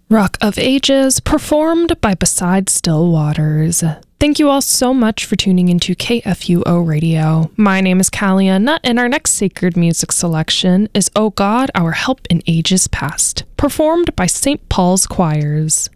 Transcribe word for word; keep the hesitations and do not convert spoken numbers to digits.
Rock of Ages, performed by Beside Still Waters. Thank you all so much for tuning into K F U O Radio. My name is Callia, and our next sacred music selection is O God, Our Help in Ages Past, performed by Saint Paul's Choirs.